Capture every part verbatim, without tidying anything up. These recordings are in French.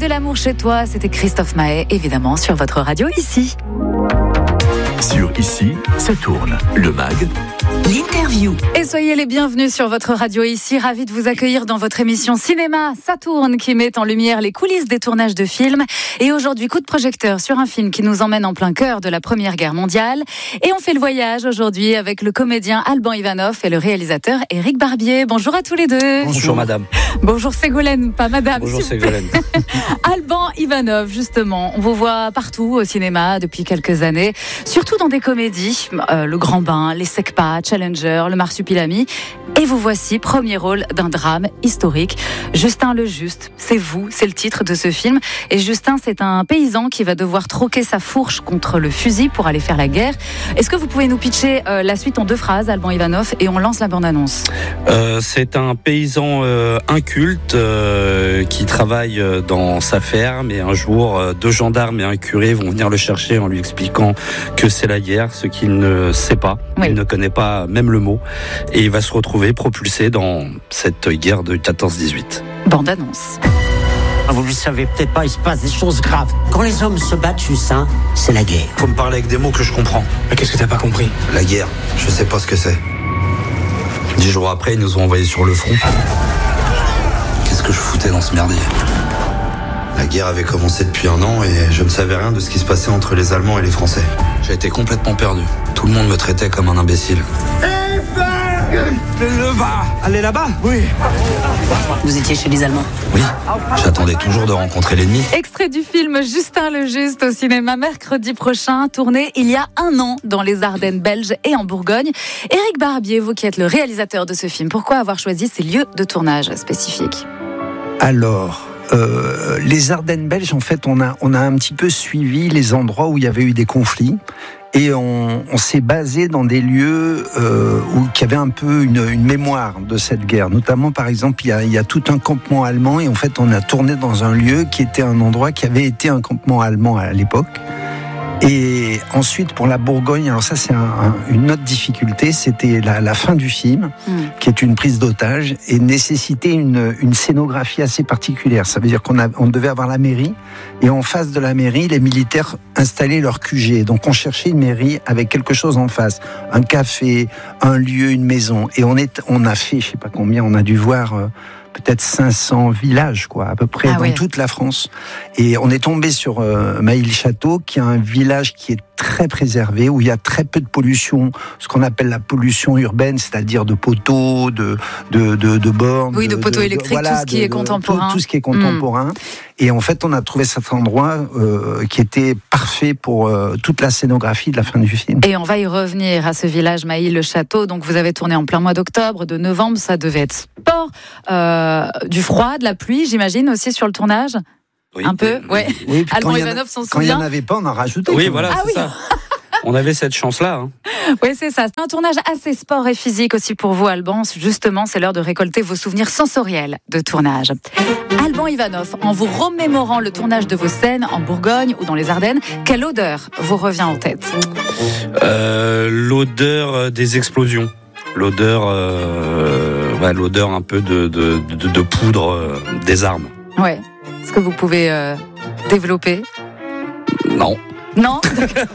de l'amour chez toi, c'était Christophe Maé, évidemment, sur votre radio ici. Sur Ici, ça tourne. Le mag. L'interview. Et soyez les bienvenus sur votre radio ici. Ravi de vous accueillir dans votre émission Cinéma, ça tourne, qui met en lumière les coulisses des tournages de films. Et aujourd'hui, coup de projecteur sur un film qui nous emmène en plein cœur de la Première Guerre mondiale. Et on fait le voyage aujourd'hui avec le comédien Alban Ivanov et le réalisateur Éric Barbier. Bonjour à tous les deux. Bonjour madame. Bonjour Ségolène, pas madame. Bonjour Ségolène. Alban Ivanov, justement, on vous voit partout au cinéma depuis quelques années, surtout dans des comédies, euh, Le Grand Bain, Les Secpas, Challenger, Le Marsupilami. Et vous voici, premier rôle d'un drame historique. Justin le Juste, c'est vous, c'est le titre de ce film. Et Justin, c'est un paysan qui va devoir troquer sa fourche contre le fusil pour aller faire la guerre. Est-ce que vous pouvez nous pitcher euh, la suite en deux phrases, Alban Ivanov, et on lance la bande-annonce? euh, C'est un paysan euh, inculte euh, qui travaille dans sa ferme, et un jour, euh, deux gendarmes et un curé vont venir le chercher en lui expliquant que c'est la guerre, ce qu'il ne sait pas. Oui. Il ne connaît pas même le mot, et il va se retrouver propulsé dans cette guerre de quatorze dix-huit. Bande-annonce. Vous le savez peut-être pas, il se passe des choses graves. Quand les hommes se battent, Justin, c'est la guerre. Faut me parler avec des mots que je comprends. Mais qu'est-ce que t'as pas compris? La guerre, je sais pas ce que c'est. Dix jours après, ils nous ont envoyés sur le front. Qu'est-ce que je foutais dans ce merdier? La guerre avait commencé depuis un an et je ne savais rien de ce qui se passait entre les Allemands et les Français. J'ai été complètement perdu. Tout le monde me traitait comme un imbécile. Là-bas. Allez là-bas? Oui. Vous étiez chez les Allemands? Oui. J'attendais toujours de rencontrer l'ennemi. Extrait du film Justin le Juste au cinéma mercredi prochain, tourné il y a un an dans les Ardennes belges et en Bourgogne. Éric Barbier, vous qui êtes le réalisateur de ce film, pourquoi avoir choisi ces lieux de tournage spécifiques? Alors... Euh, les Ardennes belges, en fait, on a, on a un petit peu suivi les endroits où il y avait eu des conflits. Et on, on s'est basé dans des lieux euh, où qui avaient un peu une, une mémoire de cette guerre. Notamment, par exemple, il y, a, il y a tout un campement allemand. Et en fait, on a tourné dans un lieu qui était un endroit qui avait été un campement allemand à l'époque. Et ensuite, pour la Bourgogne, alors ça c'est un, un, une autre difficulté, c'était la, la fin du film, mmh. qui est une prise d'otage, et nécessitait une, une scénographie assez particulière. Ça veut dire qu'on a, on devait avoir la mairie, et en face de la mairie, les militaires installaient leur Q G. Donc on cherchait une mairie avec quelque chose en face, un café, un lieu, une maison. Et on, est, on a fait, je sais pas combien, on a dû voir... Euh, peut-être cinq cents villages, quoi, à peu près, ah dans ouais. toute la France. Et on est tombé sur euh, Mailly-le-Château, qui est un village qui est très préservé, où il y a très peu de pollution, ce qu'on appelle la pollution urbaine, c'est-à-dire de poteaux, de, de, de, de bornes. Oui, de, de poteaux de, électriques, de, voilà, tout ce qui de, est contemporain. Tout, tout ce qui est contemporain. Mmh. Et en fait, on a trouvé cet endroit euh, qui était parfait pour euh, toute la scénographie de la fin du film. Et on va y revenir à ce village Mailly-le-Château. Donc, vous avez tourné en plein mois d'octobre, de novembre, ça devait être sport, euh, du froid, de la pluie, j'imagine, aussi sur le tournage. Oui, un peu, oui. oui Alban Ivanov s'en souvient. Quand il n'y en avait pas, on en rajoutait. Oui, voilà, ah, c'est oui. ça. On avait cette chance-là. Hein. Oui, c'est ça. C'est un tournage assez sport et physique aussi pour vous, Alban. Justement, c'est l'heure de récolter vos souvenirs sensoriels de tournage. Alban Ivanov, en vous remémorant le tournage de vos scènes en Bourgogne ou dans les Ardennes, quelle odeur vous revient en tête? euh, L'odeur des explosions. L'odeur, euh, ouais, l'odeur un peu de, de, de, de poudre euh, des armes. Ouais. Est-ce que vous pouvez euh, développer? Non. Non,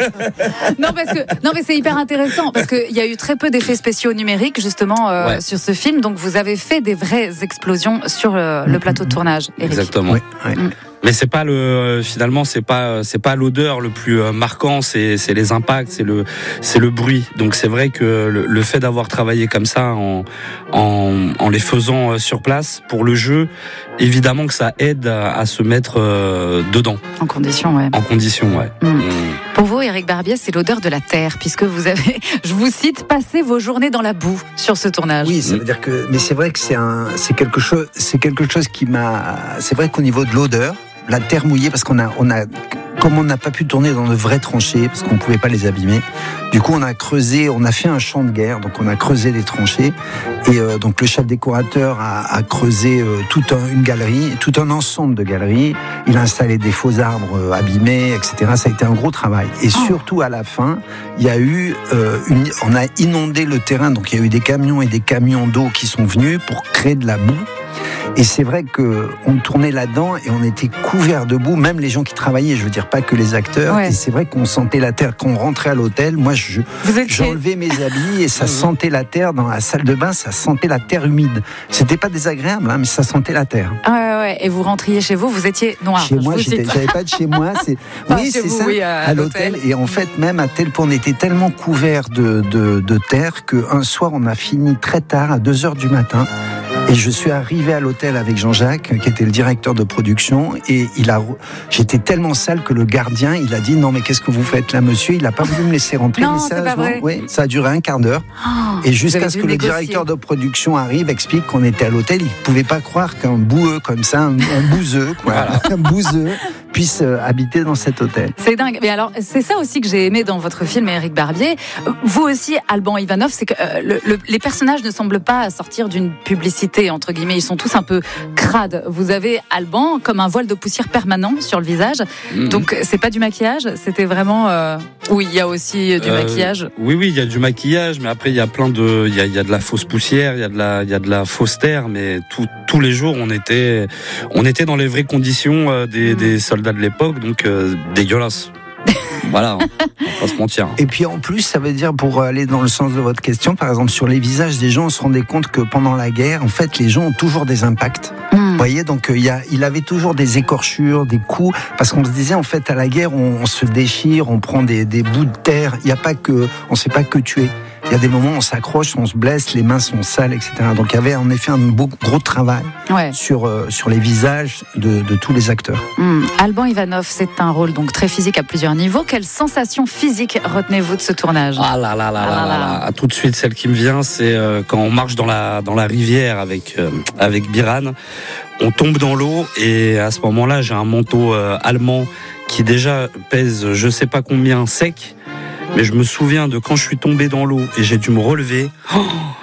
non parce que non mais c'est hyper intéressant parce que il y a eu très peu d'effets spéciaux numériques justement euh, ouais. sur ce film, donc vous avez fait des vraies explosions sur euh, le plateau de tournage. Éric. Exactement. Oui, oui. Mmh. Mais c'est pas le finalement c'est pas c'est pas l'odeur le plus marquant, c'est c'est les impacts, c'est le c'est le bruit. Donc c'est vrai que le, le fait d'avoir travaillé comme ça en en en les faisant sur place pour le jeu, évidemment que ça aide à, à se mettre euh, dedans. En condition, ouais. En condition, ouais. Mmh. Mmh. Pour vous, Éric Barbier, c'est l'odeur de la terre, puisque vous avez, je vous cite, passé vos journées dans la boue sur ce tournage. Oui, ça veut dire que, mais c'est vrai que c'est un, c'est quelque chose, c'est quelque chose qui m'a, c'est vrai qu'au niveau de l'odeur, la terre mouillée, parce qu'on a, on a, comme on n'a pas pu tourner dans de vraies tranchées, parce qu'on ne pouvait pas les abîmer, du coup on a creusé, on a fait un champ de guerre, donc on a creusé des tranchées, et euh, donc le chef décorateur a, a creusé euh, toute un, une galerie, tout un ensemble de galeries, il a installé des faux arbres euh, abîmés, et cetera. Ça a été un gros travail. Et oh. surtout à la fin, il y a eu, euh, une, on a inondé le terrain, donc il y a eu des camions et des camions d'eau qui sont venus pour créer de la boue. Et c'est vrai que on tournait là-dedans et on était couverts de boue, même les gens qui travaillaient, je veux dire pas que les acteurs. Ouais. Et c'est vrai qu'on sentait la terre. Quand on rentrait à l'hôtel, moi je, Vous étiez... j'enlevais mes habits et ça sentait la terre dans la salle de bain, ça sentait la terre humide. C'était pas désagréable, hein, mais ça sentait la terre. Ah ouais, ouais. Et vous rentriez chez vous, vous étiez noir. Chez moi, je j'étais, j'avais pas de chez moi. C'est... Enfin, oui, chez c'est vous, ça. oui, à, à l'hôtel. l'hôtel. Et en fait, même à tel point, on était tellement couverts de, de, de terre qu'un soir, on a fini très tard, à deux heures du matin. Et je suis arrivé à l'hôtel avec Jean-Jacques, qui était le directeur de production, et il a, j'étais tellement sale que le gardien, il a dit non mais qu'est-ce que vous faites là, monsieur? Il a pas voulu me laisser rentrer. Non, mais c'est pas vrai. Oui, ça a duré un quart d'heure. Oh, et jusqu'à ce que négocier. le directeur de production arrive, explique qu'on était à l'hôtel, il pouvait pas croire qu'un boueux comme ça, un, un bouseux, quoi, voilà. un bouseux puisse euh, habiter dans cet hôtel. C'est dingue. Mais alors, c'est ça aussi que j'ai aimé dans votre film, Éric Barbier. Vous aussi, Alban Ivanov, c'est que euh, le, le, les personnages ne semblent pas sortir d'une publicité, entre guillemets. Ils sont tous un peu crades. Vous avez Alban comme un voile de poussière permanent sur le visage. Mmh. Donc, c'est pas du maquillage. C'était vraiment. Euh... Oui, il y a aussi du euh, maquillage. Oui, oui, il y a du maquillage, mais après, il y a plein de. Il y a, il y a de la fausse poussière, il y a de la, il y a de la fausse terre, mais tout, tous les jours, on était, on était dans les vraies conditions euh, des, mmh. des soldats de l'époque, donc euh, dégueulasse. Voilà, on va pas se mentir. Et puis en plus, ça veut dire, pour aller dans le sens de votre question, par exemple, sur les visages des gens, on se rendait compte que pendant la guerre, en fait, les gens ont toujours des impacts. Mmh. Vous voyez, donc il y a, il avait toujours des écorchures, des coups, parce qu'on se disait, en fait, à la guerre, on, on se déchire, on prend des, des bouts de terre. Il y a pas que, on sait pas que tuer. Il y a des moments où on s'accroche, on se blesse, les mains sont sales, et cetera. Donc il y avait en effet un beau, gros travail ouais. sur, euh, sur les visages de, de tous les acteurs. Mmh. Alban Ivanov, c'est un rôle donc très physique à plusieurs niveaux. Quelle sensation physique retenez-vous de ce tournage? Ah là là là ah là, là, là là. Tout de suite, celle qui me vient, c'est euh, quand on marche dans la, dans la rivière avec, euh, avec Biran. On tombe dans l'eau et à ce moment-là, j'ai un manteau euh, allemand qui déjà pèse je sais pas combien sec. Mais je me souviens de quand je suis tombé dans l'eau et j'ai dû me relever. Oh,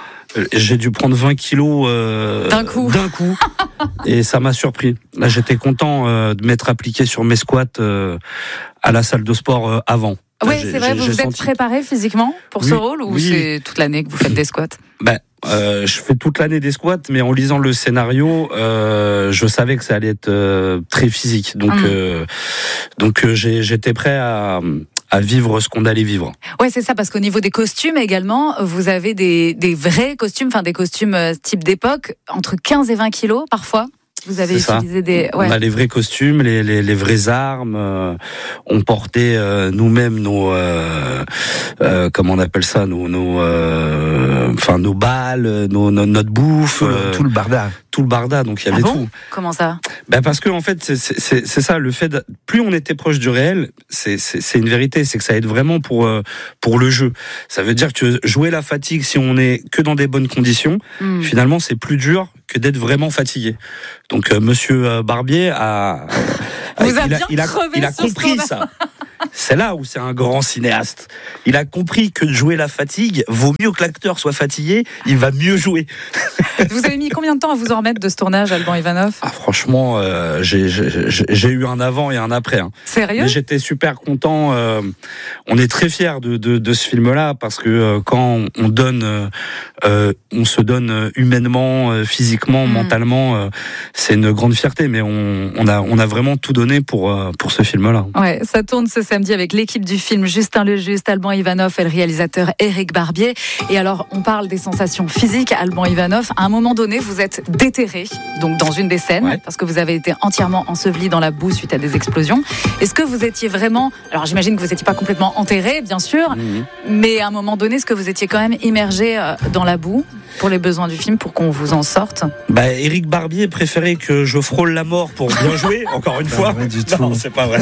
j'ai dû prendre vingt kilos euh, d'un coup. D'un coup. Et ça m'a surpris. Là, j'étais content euh, de m'être appliqué sur mes squats euh, à la salle de sport euh, avant. Oui, c'est vrai, vous vous êtes préparé physiquement pour oui, ce rôle ou oui. c'est toute l'année que vous faites des squats? Ben, euh, je fais toute l'année des squats, mais en lisant le scénario, euh, je savais que ça allait être euh, très physique. Donc, mmh. euh, donc euh, j'ai, j'étais prêt à... à vivre ce qu'on allait vivre. Ouais, c'est ça, parce qu'au niveau des costumes également, vous avez des, des vrais costumes, enfin des costumes type d'époque, entre quinze et vingt kilos parfois. Vous avez c'est utilisé ça. des. Ouais. On a les vrais costumes, les, les, les vraies armes. Euh, on portait euh, nous-mêmes nos, euh, euh, comment on appelle ça, nos, nos, euh, enfin nos balles, nos, nos notre bouffe, tout le, euh, tout le barda, tout le barda. Donc il y avait ah bon tout. Comment ça? Ben parce que en fait, c'est, c'est, c'est ça. Le fait, de, plus on était proche du réel, c'est, c'est, c'est une vérité, c'est que ça aide vraiment pour euh, pour le jeu. Ça veut dire que jouer la fatigue, si on est que dans des bonnes conditions, mmh. finalement, c'est plus dur que d'être vraiment fatigué. Donc euh, Monsieur euh, Barbier a, Vous il, a bien a, il a, il a compris ça. C'est là où c'est un grand cinéaste. Il a compris que de jouer la fatigue vaut mieux que l'acteur soit fatigué, il va mieux jouer. Vous avez mis combien de temps à vous en remettre de ce tournage, Alban Ivanov? Ah, franchement, euh, j'ai, j'ai, j'ai eu un avant et un après. Hein. Sérieux? Mais j'étais super content. Euh, on est très fiers de, de, de ce film-là parce que euh, quand on donne, euh, on se donne humainement, euh, physiquement, mmh. mentalement, euh, c'est une grande fierté. Mais on, on a, on a vraiment tout donné pour euh, pour ce film-là. Ouais, ça tourne ce samedi avec l'équipe du film, Justin Lejuste, Alban Ivanov et le réalisateur Éric Barbier. Et alors, on parle des sensations physiques. Alban Ivanov, à un moment donné, vous êtes déterré, donc dans une des scènes, ouais. parce que vous avez été entièrement enseveli dans la boue suite à des explosions. Est-ce que vous étiez vraiment... Alors, j'imagine que vous n'étiez pas complètement enterré, bien sûr, mmh. mais à un moment donné, est-ce que vous étiez quand même immergé dans la boue pour les besoins du film, pour qu'on vous en sorte? Bah, Éric Barbier préférait que je frôle la mort pour bien jouer, encore une fois. Du tout. Non, c'est pas vrai.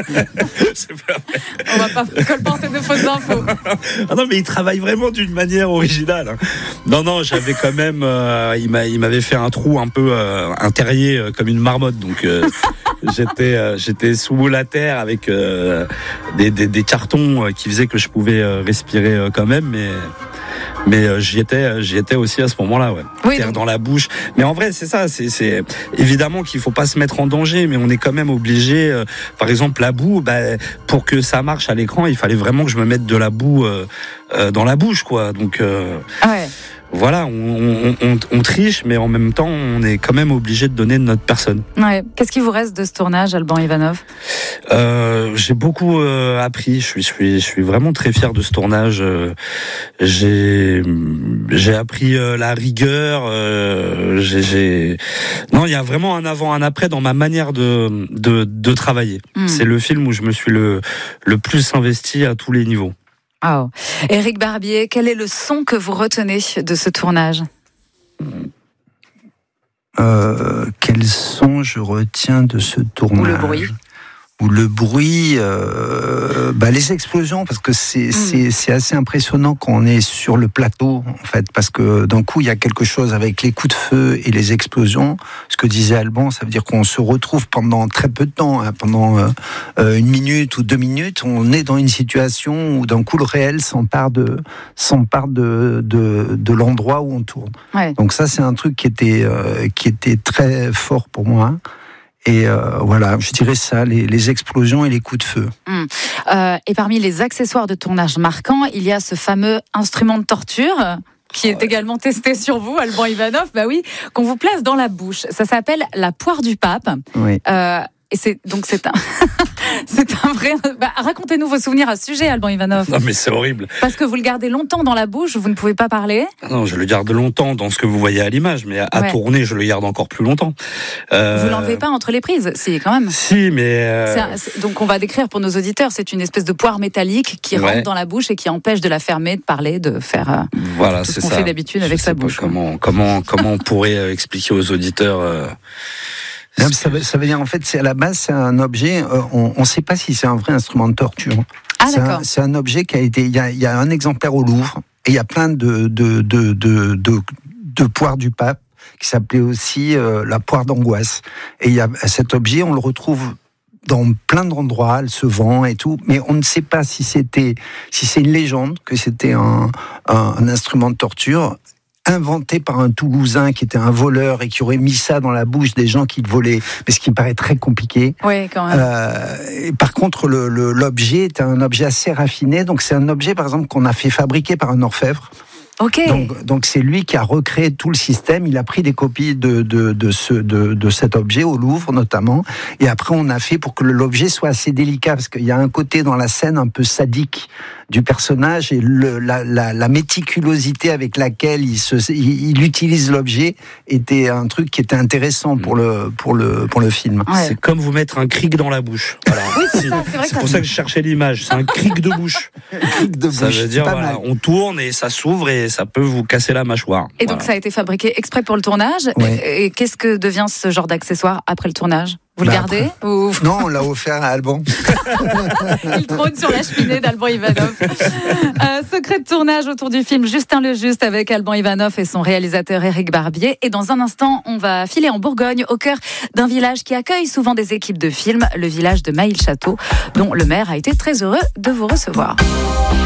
C'est pas vrai. On va pas colporter de fausses infos. Ah non, mais il travaille vraiment d'une manière originale. Non, non, j'avais quand même... Euh, il, m'a, il m'avait fait un trou un peu euh, un terrier euh, comme une marmotte, donc... Euh, J'étais, euh, j'étais sous la terre avec euh, des, des, des cartons euh, qui faisaient que je pouvais euh, respirer euh, quand même, mais mais euh, j'y étais, j'y étais aussi à ce moment-là, ouais. Oui, terre donc... dans la bouche. Mais en vrai, c'est ça. C'est, c'est évidemment qu'il faut pas se mettre en danger, mais on est quand même obligé. Euh, par exemple, la boue, bah, pour que ça marche à l'écran, il fallait vraiment que je me mette de la boue euh, euh, dans la bouche, quoi. Donc. Euh, ouais. voilà, on, on, on, on triche, mais en même temps, on est quand même obligé de donner de notre personne. Ouais. Qu'est-ce qui vous reste de ce tournage, Alban Ivanov ? euh, J'ai beaucoup euh, appris. Je suis, je suis, je suis vraiment très fier de ce tournage. Euh, j'ai, j'ai appris euh, la rigueur. Euh, j'ai, j'ai... Non, il y a vraiment un avant, un après dans ma manière de, de, de travailler. Mmh. C'est le film où je me suis le, le plus investi à tous les niveaux. Oh. Éric Barbier, quel est le son que vous retenez de ce tournage ? euh, Quel son je retiens de ce tournage ? Ou le bruit ? Ou le bruit, euh, bah les explosions, parce que c'est, mmh. c'est, c'est assez impressionnant quand on est sur le plateau, en fait, parce que d'un coup, il y a quelque chose avec les coups de feu et les explosions. Ce que disait Alban, ça veut dire qu'on se retrouve pendant très peu de temps, hein, pendant euh, une minute ou deux minutes, on est dans une situation où d'un coup, le réel s'empare de, s'empare de, de, de l'endroit où on tourne. Ouais. Donc ça, c'est un truc qui était, euh, qui était très fort pour moi. Et euh, voilà, je dirais ça, les, les explosions et les coups de feu. Mmh. Euh, et parmi les accessoires de tournage marquants, il y a ce fameux instrument de torture qui est également testé sur vous, Alban Ivanov, bah oui, qu'on vous place dans la bouche. Ça s'appelle la poire du pape. Oui. Euh, et c'est donc c'est un c'est un vrai. Bah, racontez-nous vos souvenirs à ce sujet, Alban Ivanov. Non mais c'est horrible. Parce que vous le gardez longtemps dans la bouche, vous ne pouvez pas parler. Non, je le garde longtemps dans ce que vous voyez à l'image, mais à, ouais. à tourner, je le garde encore plus longtemps. Euh... Vous l'enlevez pas entre les prises, si quand même. Si, mais. Euh... C'est un, c'est, donc on va décrire pour nos auditeurs, c'est une espèce de poire métallique qui ouais. rentre dans la bouche et qui empêche de la fermer, de parler, de faire. Euh, voilà, tout c'est ce qu'on ça. fait d'habitude je avec sais sa pas bouche. Comment, comment, comment on pourrait expliquer aux auditeurs. Euh... Non, ça, veut, ça veut dire en fait, c'est à la base, c'est un objet. Euh, on ne sait pas si c'est un vrai instrument de torture. Ah, c'est d'accord. Un, c'est un objet qui a été. Il y a, il y a un exemplaire au Louvre et il y a plein de de de de, de, de poires du pape qui s'appelait aussi euh, la poire d'angoisse. Et il y a cet objet, on le retrouve dans plein d'endroits, elle se vend et tout, mais on ne sait pas si c'était, si c'est une légende, que c'était un, un, un instrument de torture inventé par un Toulousain qui était un voleur et qui aurait mis ça dans la bouche des gens qui le volaient, mais ce qui me paraît très compliqué. Oui, quand même. Euh, et par contre, le, le, l'objet est un objet assez raffiné, donc c'est un objet, par exemple, qu'on a fait fabriquer par un orfèvre. Ok. Donc, donc c'est lui qui a recréé tout le système. Il a pris des copies de de de ce de de cet objet au Louvre notamment. Et après on a fait pour que l'objet soit assez délicat parce qu'il y a un côté dans la scène un peu sadique du personnage et le, la, la la méticulosité avec laquelle il se il, il utilise l'objet était un truc qui était intéressant pour le pour le pour le film. Ouais. C'est comme vous mettre un cric dans la bouche. Voilà. Oui, c'est ça. C'est vrai. C'est pour ça que je cherchais l'image. C'est un cric de bouche. Cric de bouche. Ça veut dire voilà, on tourne et ça s'ouvre et ça peut vous casser la mâchoire. Et voilà. donc ça a été fabriqué exprès pour le tournage. Ouais. Et, et qu'est-ce que devient ce genre d'accessoire après le tournage ? Vous bah le gardez ou... Non, on l'a offert à Alban. Il trône sur la cheminée d'Alban Ivanov. Euh, secret de tournage autour du film Justin le Juste avec Alban Ivanov et son réalisateur Éric Barbier. Et dans un instant, on va filer en Bourgogne, au cœur d'un village qui accueille souvent des équipes de films, le village de Maïl-Château, dont le maire a été très heureux de vous recevoir.